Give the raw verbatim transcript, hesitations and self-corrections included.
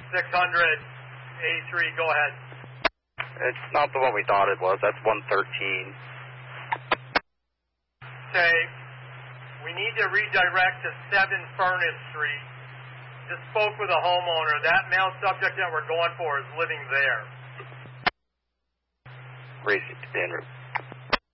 six hundred eighty-three, go ahead. It's not the one we thought it was. That's one thirteen. Okay. We need to redirect to seven Furnace Street. Just spoke with a homeowner. That male subject that we're going for is living there. Racing to En route.